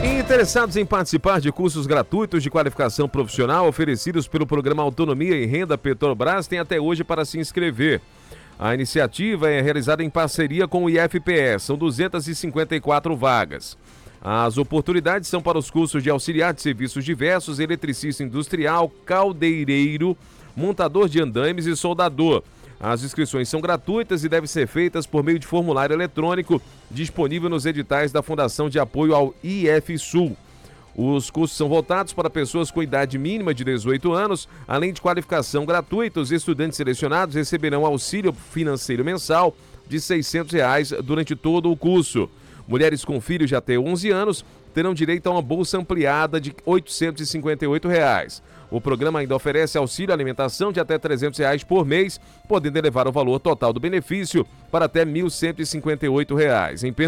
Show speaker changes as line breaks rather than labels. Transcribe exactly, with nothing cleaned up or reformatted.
Interessados em participar de cursos gratuitos de qualificação profissional oferecidos pelo Programa Autonomia e Renda Petrobras têm até hoje para se inscrever. A iniciativa é realizada em parceria com o I F P E, são duzentas e cinquenta e quatro vagas. As oportunidades são para os cursos de auxiliar de serviços diversos, eletricista industrial, caldeireiro, montador de andaimes e soldador. As inscrições são gratuitas e devem ser feitas por meio de formulário eletrônico disponível nos editais da Fundação de Apoio ao I F Sul. Os cursos são voltados para pessoas com idade mínima de dezoito anos, além de qualificação gratuita. Os estudantes selecionados receberão auxílio financeiro mensal de seiscentos reais durante todo o curso. Mulheres com filhos de até onze anos terão direito a uma bolsa ampliada de oitocentos e cinquenta e oito reais. O programa ainda oferece auxílio alimentação de até trezentos reais por mês, podendo elevar o valor total do benefício para até mil cento e cinquenta e oito reais. Em